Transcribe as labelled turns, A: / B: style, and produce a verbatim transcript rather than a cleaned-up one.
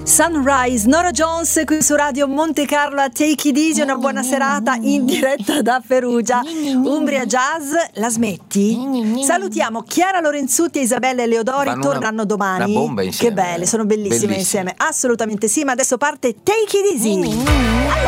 A: Sunrise, Nora Jones qui su Radio Monte Carlo a Take It Easy. Una buona serata in diretta da Perugia. Umbria Jazz, la smetti? Salutiamo Chiara Lorenzutti e Isabella Eleodori,
B: Vanno
A: tornano
B: una,
A: domani.
B: Una bomba insieme.
A: Che belle, sono bellissime,
B: Bellissime.
A: insieme. Assolutamente sì, ma adesso parte Take It Easy.